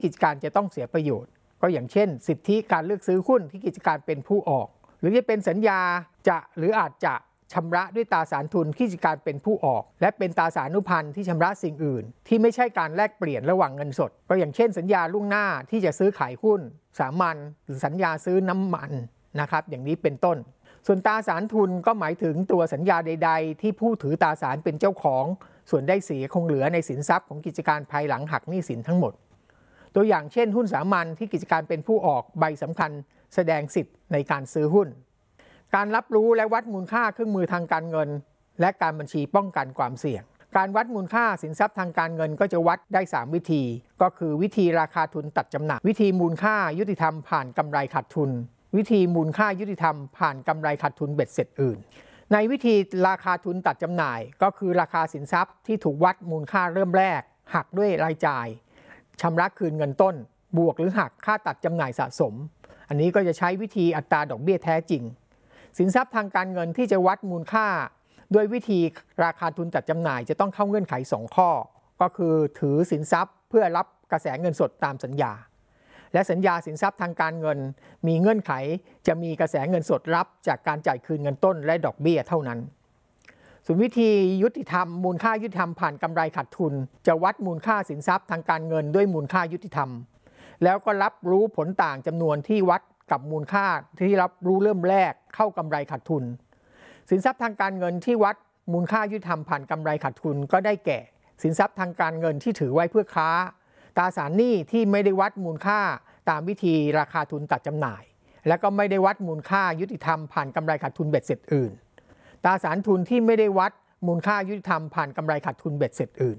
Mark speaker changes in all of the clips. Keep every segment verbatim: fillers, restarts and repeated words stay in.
Speaker 1: กิจการจะต้องเสียประโยชน์ก็อย่างเช่นสิทธิการเลือกซื้อหุ้นที่กิจการเป็นผู้ออกหรือจะเป็นสัญญาจะหรืออาจจะชำระด้วยตราสารทุนที่กิจการเป็นผู้ออกและเป็นตราสารุพันธ์ที่ชำระสิ่งอื่นที่ไม่ใช่การแลกเปลี่ยนระหว่างเงินสดก็อย่างเช่นสัญญาล่วงหน้าที่จะซื้อขายหุ้นสามัญหรือสัญญาซื้อน้ำมันนะครับอย่างนี้เป็นต้นส่วนตราสารทุนก็หมายถึงตัวสัญญาใดๆที่ผู้ถือตราสารเป็นเจ้าของส่วนได้เสียคงเหลือในสินทรัพย์ของกิจการภายหลังหักหนี้สินทั้งหมดตัวอย่างเช่นหุ้นสามัญที่กิจการเป็นผู้ออกใบสำคัญแสดงสิทธิ์ในการซื้อหุ้นการรับรู้และวัดมูลค่าเครื่องมือทางการเงินและการบัญชีป้องกันความเสี่ยงการวัดมูลค่าสินทรัพย์ทางการเงินก็จะวัดได้สามวิธีก็คือวิธีราคาทุนตัดจำหน่ายวิธีมูลค่ายุติธรรมผ่านกำไรขาดทุนวิธีมูลค่ายุติธรรมผ่านกำไรขาดทุนเบ็ดเสร็จอื่นในวิธีราคาทุนตัดจำหน่ายก็คือราคาสินทรัพย์ที่ถูกวัดมูลค่าเริ่มแรกหักด้วยรายจ่ายชำระคืนเงินต้นบวกหรือหักค่าตัดจำหน่ายสะสมอันนี้ก็จะใช้วิธีอัตราดอกเบี้ยแท้จริงสินทรัพย์ทางการเงินที่จะวัดมูลค่าด้วยวิธีราคาทุนตัดจำหน่ายจะต้องเข้าเงื่อนไขสองข้อก็คือถือสินทรัพย์เพื่อรับกระแสเงินสดตามสัญญาและสัญญาสินทรัพย์ทางการเงินมีเงื่อนไขจะมีกระแสเงินสดรับจากการจ่ายคืนเงินต้นและดอกเบี้ยเท่านั้นส่วนวิธียุติธรรมมูลค่ายุติธรรมผ่านกำไรขาดทุนจะวัดมูลค่าสินทรัพย์ทางการเงินด้วยมูลค่ายุติธรรมแล้วก็รับรู้ผลต่างจำนวนที่วัดกับมูลค่าที่รับรู้เริ่มแรกเข้ากำไรขาดทุนสินทรัพย์ทางการเงินที่วัดมูลค่ายุติธรรมผ่านกำไรขาดทุนก็ได้แก่สินทรัพย์ทางการเงินที่ถือไว้เพื่อค้าตราสารหนี้ที่ไม่ได้วัดมูลค่าตามวิธีราคาทุนตัดจำหน่ายและก็ไม่ได้วัดมูลค่ายุติธรรมผ่านกำไรขาดทุนเบ็ดเสร็จอื่นตราสารทุนที่ไม่ได้วัดมูลค่ายุติธรรมผ่านกำไรขาดทุนเบ็ดเสร็จอื่น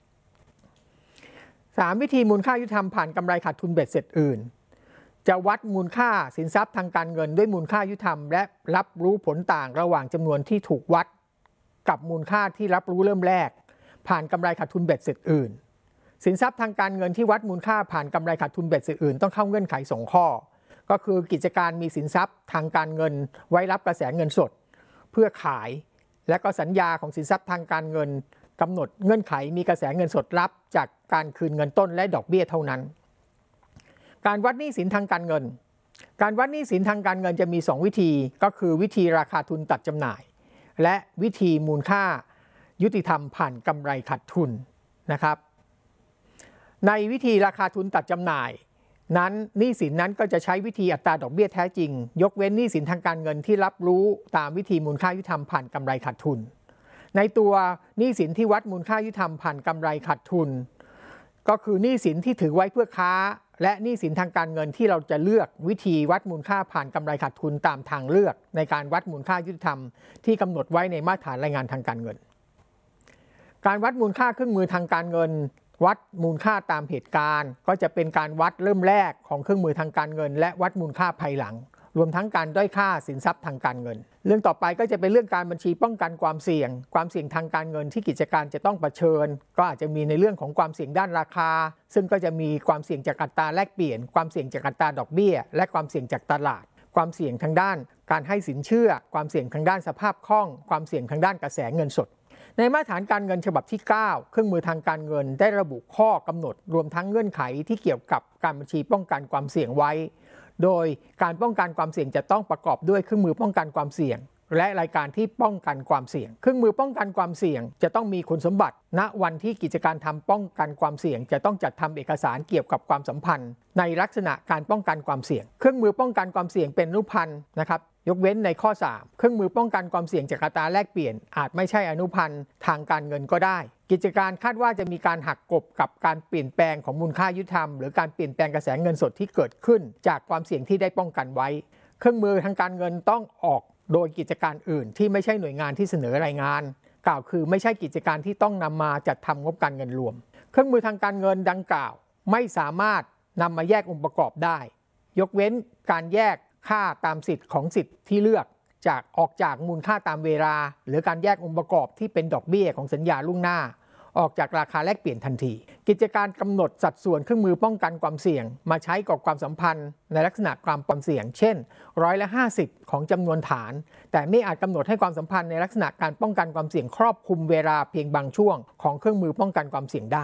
Speaker 1: สามวิธีมูลค่ายุติธรรมผ่านกำไรขาดทุนเบ็ดเสร็จอื่นจะวัดมูลค่าสินทรัพย์ทางการเงินด้วยมูลค่ายุติธรรมและรับรู้ผลต่างระหว่างจำนวนที่ถูกวัดกับมูลค่าที่รับรู้เริ่มแรกผ่านกำไรขาดทุนเบ็ดเสร็จอื่นสินทรัพย์ทางการเงินที่วัดมูลค่าผ่านกำไรขาดทุนเบ็ดเสร็จอื่นต้องเข้าเงื่อนไขสองข้อก็คือกิจการมีสินทรัพย์ทางการเงินไว้รับกระแสเงินสดเพื่อขายและก็สัญญาของสินทรัพย์ทางการเงินกำหนดเงื่อนไขมีกระแสเงินสดรับจากการคืนเงินต้นและดอกเบี้ยเท่านั้นการวัดหนี้สินทางการเงินการวัดหนี้สินทางการเงินจะมีสองวิธีก็คือวิธีราคาทุนตัดจำหน่ายและวิธีมูลค่ายุติธรรมผ่านกำไรขาดทุนนะครับในวิธีราคาทุนตัดจำหน่ายนั้นหนี้สินนั้นก็จะใช้วิธีอัตราดอกเบี้ยแท้จริงยกเว้นหนี้สินทางการเงินที่รับรู้ตามวิธีมูลค่ายุติธรรมผ่านกำไรขาดทุนในตัวหนี้สินที่วัดมูลค่ายุติธรรมผ่านกำไรขาดทุนก็คือหนี้สินที่ถือไว้เพื่อค้าและหนี้สินทางการเงินที่เราจะเลือกวิธีวัดมูลค่าผ่านกำไรขาดทุนตามทางเลือกในการวัดมูลค่ายุติธรรมที่กำหนดไว้ในมาตรฐานรายงานทางการเงินการวัดมูลค่าเครื่องมือทางการเงินวัดมูลค่าตามเหตุการณ์ก็จะเป็นการวัดเริ่มแรกของเครื่องมือทางการเงินและวัดมูลค่าภายหลังรวมทั้งการด้อยค่าสินทรัพย์ทางการเงินเรื่องต่อไปก็จะเป็นเรื่องการบัญชีป้องกันความเสี่ยงความเสี่ยงทางการเงินที่กิจการจะต้องเผชิญก็อาจจะมีในเรื่องของความเสี่ยงด้านราคาซึ่งก็จะมีความเสี่ยงจากอัตราแลกเปลี่ยนความเสี่ยงจากอัตราดอกเบี้ยและความเสี่ยงจากตลาดความเสี่ยงทางด้านการให้สินเชื่อความเสี่ยงทางด้านสภาพคล่องความเสี่ยงทางด้านกระแสเงินสดในมาตรฐานการเงินฉบับที่เก้าเครื่องมือทางการเงินได้ระบุข้อกำหนดรวมทั้งเงื่อนไขที่เกี่ยวกับการบัญชีป้องกันความเสี่ยงไว้โดยการป้องกันความเสี่ยงจะต้องประกอบด้วยเครื่องมือป้องกันความเสี่ยงและรายการที่ป้องกันความเสี่ยงเครื่องมือป้องกันความเสี่ยงจะต้องมีคุณสมบัติณวันที่กิจการทำป้องกันความเสี่ยงจะต้องจัดทำเอกสารเกี่ยวกับความสัมพันธ์ในลักษณะการป้องกันความเสี่ยงเครื่องมือป้องกันความเสี่ยงเป็นอนุพันธ์นะครับยกเว้นในข้อสามเครื่องมือป้องกันความเสี่ยงจากอัตราแลกเปลี่ยนอาจไม่ใช่อนุพันธ์ทางการเงินก็ได้กิจการคาดว่าจะมีการหักกบกับการเปลี่ยนแปลงของมูลค่ายุติธรรมหรือการเปลี่ยนแปลงกระแสเงินสดที่เกิดขึ้นจากความเสี่ยงที่ได้ป้องกันไว้เครื่องมือทางการเงินต้องออกโดยกิจการอื่นที่ไม่ใช่หน่วยงานที่เสนอรายงานกล่าวคือไม่ใช่กิจการที่ต้องนำมาจัดทำงบการเงินรวมเครื่องมือทางการเงินดังกล่าวไม่สามารถนำมาแยกองค์ประกอบได้ยกเว้นการแยกค่าตามสิทธิ์ของสิทธิ์ที่เลือกจากออกจากมูลค่าตามเวลาหรือการแยกองค์ประกอบที่เป็นดอกเบี้ยของสัญญาล่วงหน้าออกจากราคาแลกเปลี่ยนทันทีกิจการกำหนดสัดส่วนเครื่องมือป้องกันความเสี่ยงมาใช้กับความสัมพันธ์ในลักษณะความเสี่ยงเช่นร้อยละห้าสิบของจำนวนฐานแต่ไม่อาจกำหนดให้ความสัมพันธ์ในลักษณะการป้องกันความเสี่ยงครอบคลุมเวลาเพียงบางช่วงของเครื่องมือป้องกันความเสี่ยงได้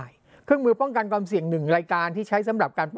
Speaker 1: เครื่องมือป้องกันความเสี่ยงหนึ่งรายการที่ใช้สำหรับการ